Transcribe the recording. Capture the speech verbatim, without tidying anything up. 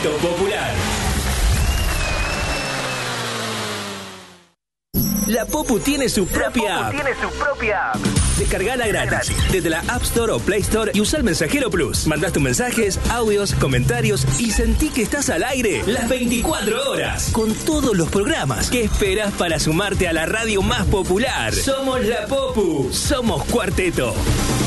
Cuarteto Popular. La Popu tiene su propia app. tiene su propia app. Descargala gratis desde la App Store o Play Store y usa el Mensajero Plus. Mandás tus mensajes, audios, comentarios y sentí que estás al aire las veinticuatro horas con todos los programas. ¿Qué esperas para sumarte a la radio más popular? Somos la Popu, somos Cuarteto.